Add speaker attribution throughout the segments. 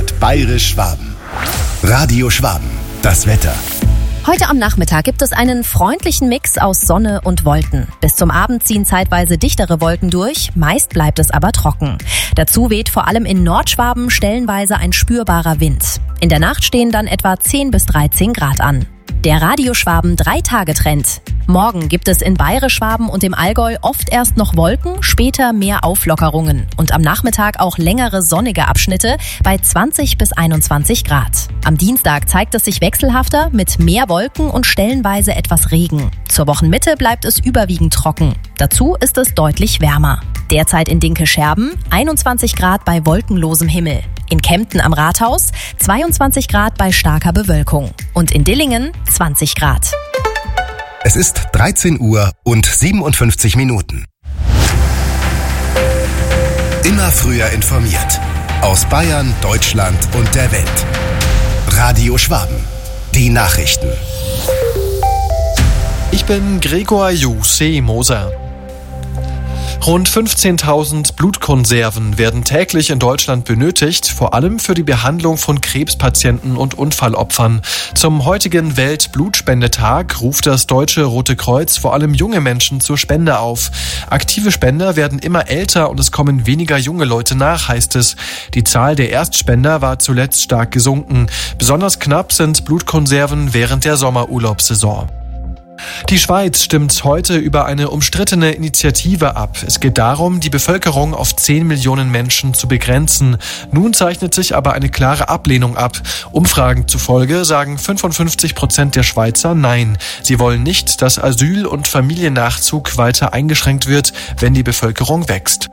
Speaker 1: hört Bayerisch Schwaben. Radio Schwaben, das Wetter.
Speaker 2: Heute am Nachmittag gibt es einen freundlichen Mix aus Sonne und Wolken. Bis zum Abend ziehen zeitweise dichtere Wolken durch, meist bleibt es aber trocken. Dazu weht vor allem in Nordschwaben stellenweise ein spürbarer Wind. In der Nacht stehen dann etwa 10 bis 13 Grad an. Der Radio Schwaben 3-Tage-Trend. Morgen gibt es in Bayerisch Schwaben und im Allgäu oft erst noch Wolken, später mehr Auflockerungen und am Nachmittag auch längere sonnige Abschnitte bei 20 bis 21 Grad. Am Dienstag zeigt es sich wechselhafter mit mehr Wolken und stellenweise etwas Regen. Zur Wochenmitte bleibt es überwiegend trocken. Dazu ist es deutlich wärmer. Derzeit in Dinke-Scherben 21 Grad bei wolkenlosem Himmel. In Kempten am Rathaus 22 Grad bei starker Bewölkung. Und in Dillingen 20 Grad.
Speaker 1: Es ist 13 Uhr und 57 Minuten. Immer früher informiert. Aus Bayern, Deutschland und der Welt. Radio Schwaben. Die Nachrichten.
Speaker 3: Ich bin Gregor Moser. Rund 15.000 Blutkonserven werden täglich in Deutschland benötigt, vor allem für die Behandlung von Krebspatienten und Unfallopfern. Zum heutigen Weltblutspendetag ruft das Deutsche Rote Kreuz vor allem junge Menschen zur Spende auf. Aktive Spender werden immer älter und es kommen weniger junge Leute nach, heißt es. Die Zahl der Erstspender war zuletzt stark gesunken. Besonders knapp sind Blutkonserven während der Sommerurlaubssaison. Die Schweiz stimmt heute über eine umstrittene Initiative ab. Es geht darum, die Bevölkerung auf 10 Millionen Menschen zu begrenzen. Nun zeichnet sich aber eine klare Ablehnung ab. Umfragen zufolge sagen 55% der Schweizer Nein. Sie wollen nicht, dass Asyl- und Familiennachzug weiter eingeschränkt wird, wenn die Bevölkerung wächst.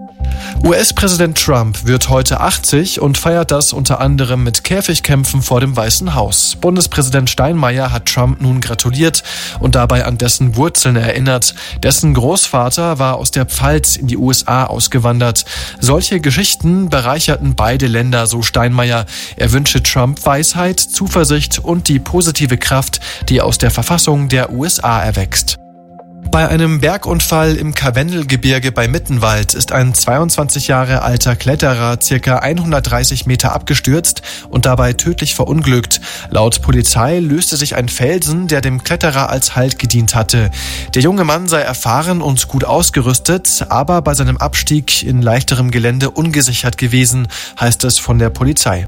Speaker 3: US-Präsident Trump wird heute 80 und feiert das unter anderem mit Käfigkämpfen vor dem Weißen Haus. Bundespräsident Steinmeier hat Trump nun gratuliert und dabei an dessen Wurzeln erinnert. Dessen Großvater war aus der Pfalz in die USA ausgewandert. Solche Geschichten bereicherten beide Länder, so Steinmeier. Er wünsche Trump Weisheit, Zuversicht und die positive Kraft, die aus der Verfassung der USA erwächst. Bei einem Bergunfall im Karwendelgebirge bei Mittenwald ist ein 22 Jahre alter Kletterer ca. 130 Meter abgestürzt und dabei tödlich verunglückt. Laut Polizei löste sich ein Felsen, der dem Kletterer als Halt gedient hatte. Der junge Mann sei erfahren und gut ausgerüstet, aber bei seinem Abstieg in leichterem Gelände ungesichert gewesen, heißt es von der Polizei.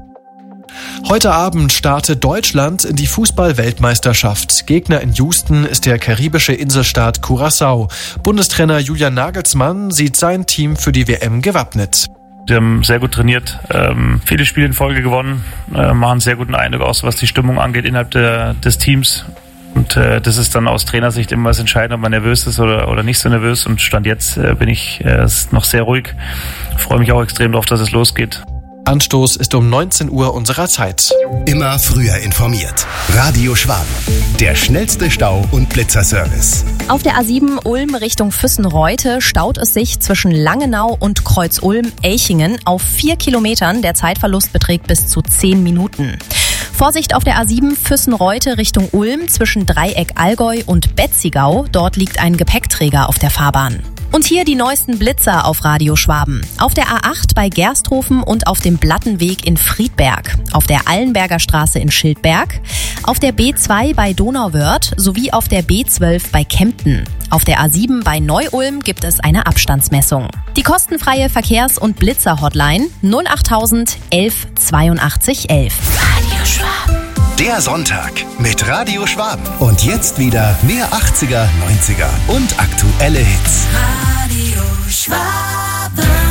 Speaker 3: Heute Abend startet Deutschland in die Fußball-Weltmeisterschaft. Gegner in Houston ist der karibische Inselstaat Curaçao. Bundestrainer Julian Nagelsmann sieht sein Team für die WM gewappnet.
Speaker 4: Wir haben sehr gut trainiert, viele Spiele in Folge gewonnen, machen einen sehr guten Eindruck aus, was die Stimmung angeht innerhalb des Teams. Und das ist dann aus Trainersicht immer das Entscheidende, ob man nervös ist oder nicht so nervös. Und Stand jetzt bin ich noch sehr ruhig. Freue mich auch extrem darauf, dass es losgeht.
Speaker 3: Anstoß ist um 19 Uhr unserer Zeit.
Speaker 1: Immer früher informiert. Radio Schwaben. Der schnellste Stau- und Blitzerservice.
Speaker 2: Auf der A7 Ulm Richtung Füssen-Reute staut es sich zwischen Langenau und Kreuz-Ulm-Elchingen auf 4 Kilometern. Der Zeitverlust beträgt bis zu 10 Minuten. Vorsicht auf der A7 Füssen-Reute Richtung Ulm zwischen Dreieck Allgäu und Betzigau. Dort liegt ein Gepäckträger auf der Fahrbahn. Und hier die neuesten Blitzer auf Radio Schwaben. Auf der A8 bei Gersthofen und auf dem Blattenweg in Friedberg. Auf der Allenberger Straße in Schildberg. Auf der B2 bei Donauwörth sowie auf der B12 bei Kempten. Auf der A7 bei Neu-Ulm gibt es eine Abstandsmessung. Die kostenfreie Verkehrs- und Blitzer-Hotline 08000 11 82 11.
Speaker 1: Radio Schwaben. Der Sonntag mit Radio Schwaben. Und jetzt wieder mehr 80er, 90er und aktuelle Hits.
Speaker 5: Radio Schwaben.